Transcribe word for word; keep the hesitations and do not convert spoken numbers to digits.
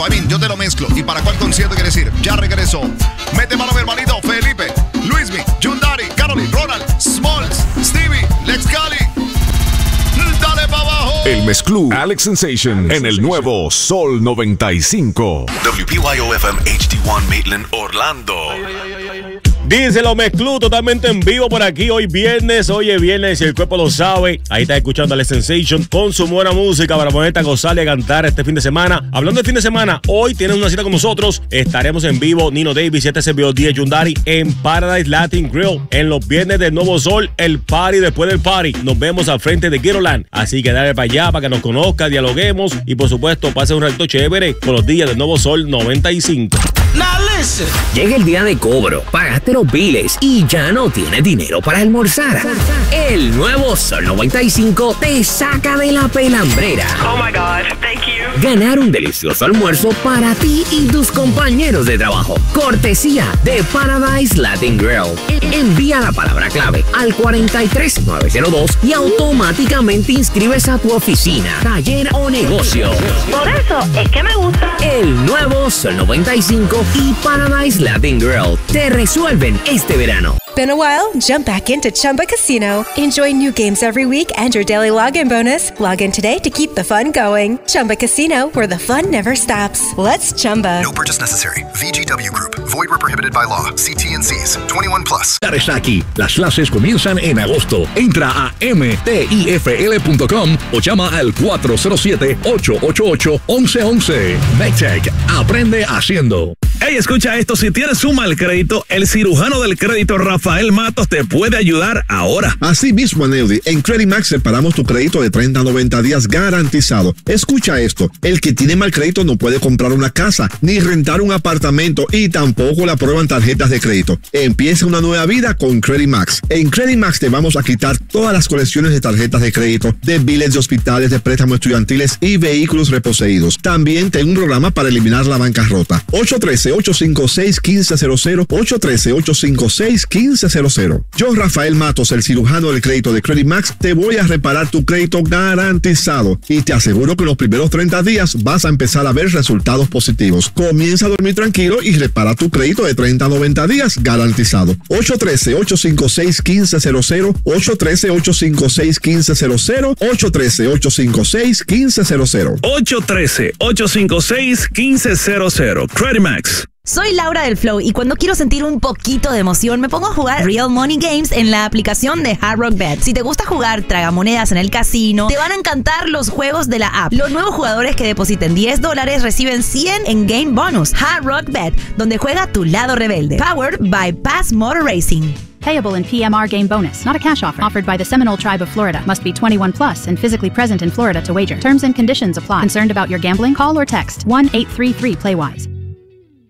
I mean, yo te lo mezclo. ¿Y para cuál concierto quieres ir? Ya regresó. Mete mano, mi hermanito. Felipe, Luismi, Yundari, Caroline, Ronald, Smalls, Stevie, Lex Cali. Dale para abajo. El mezclú Alex Sensation en el nuevo Sol noventa y cinco. W P Y O F M H D uno Maitland, Orlando. Díselo, mezclú totalmente en vivo por aquí. Hoy viernes, hoy es viernes y el cuerpo lo sabe. Ahí estás escuchando Alex Sensation con su buena música para ponerte a gozar y a cantar este fin de semana. Hablando de fin de semana, hoy tienes una cita con nosotros. Estaremos en vivo, Nino Davis y este servidor D J Yundari en Paradise Latin Grill. En los viernes del Nuevo Sol, el party después del party. Nos vemos al frente de Ghettoland. Así que dale para allá para que nos conozca, dialoguemos y por supuesto pase un rato chévere con los días del Nuevo Sol noventa y cinco. Llega el día de cobro, pagaste los biles y ya no tienes dinero para almorzar. El nuevo Sol noventa y cinco te saca de la pelambrera. Oh my God, thank you. Ganar un delicioso almuerzo para ti y tus compañeros de trabajo. Cortesía de Paradise Latin Grill. Envía la palabra clave al cuatro tres nueve cero dos y automáticamente inscribes a tu oficina, taller o negocio. Por eso es que me gusta. El nuevo Sol noventa y cinco y Paradise Latin Grill te resuelven este verano. Been a while? Jump back into Chumba Casino. Enjoy new games every week and your daily login bonus. Log in today to keep the fun going. Chumba Casino, where the fun never stops. Let's Chumba. No purchase necessary. V G W Group. Void where prohibited by law. See T and C's. twenty-one plus. Está aquí. Las clases comienzan en agosto. Entra a m t i f l punto com o llama al cuatro cero siete, ocho ocho ocho, once once. MedTech. Aprende haciendo. Hey, escucha esto. Si tienes un mal crédito, el cirujano del crédito Rafael Matos te puede ayudar ahora. Así mismo, Neudi, en Credit Max separamos tu crédito de treinta a noventa días garantizado. Escucha esto. El que tiene mal crédito no puede comprar una casa, ni rentar un apartamento y tampoco le aprueban tarjetas de crédito. Empieza una nueva vida con Credit Max. En Credit Max te vamos a quitar todas las colecciones de tarjetas de crédito, de billetes de hospitales, de préstamos estudiantiles y vehículos reposeídos. También tengo un programa para eliminar la bancarrota. ocho uno tres, ocho cinco seis, uno cinco cero cero, ocho uno tres, ocho cinco seis, uno cinco cero cero. Yo, Rafael Matos, el cirujano del crédito de Credit Max, te voy a reparar tu crédito garantizado y te aseguro que en los primeros treinta días vas a empezar a ver resultados positivos. Comienza a dormir tranquilo y repara tu crédito de treinta a noventa días garantizado. ocho uno tres, ocho cinco seis, uno cinco cero cero, ocho uno tres, ocho cinco seis, uno cinco cero cero, ocho uno tres, ocho cinco seis, uno cinco cero cero. ocho uno tres, ocho cinco seis, uno cinco cero cero. Credit Max. Soy Laura del Flow y cuando quiero sentir un poquito de emoción me pongo a jugar Real Money Games en la aplicación de Hard Rock Bet. Si te gusta jugar tragamonedas en el casino, te van a encantar los juegos de la app. Los nuevos jugadores que depositen diez dólares reciben cien en Game Bonus. Hard Rock Bet, donde juega tu lado rebelde. Powered by Pass Motor Racing. Payable in P M R game bonus, not a cash offer. Offered by the Seminole Tribe of Florida. Must be twenty-one plus and physically present in Florida to wager. Terms and conditions apply. Concerned about your gambling? Call or text one eight three three play wise.